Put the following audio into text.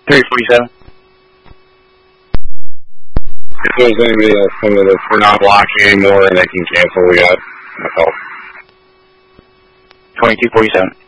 347. If there's anybody else coming with us, we're not blocking anymore and they can cancel. We got myself. 2247.